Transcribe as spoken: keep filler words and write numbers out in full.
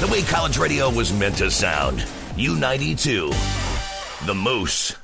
The way college radio was meant to sound. U ninety-two, The Moose.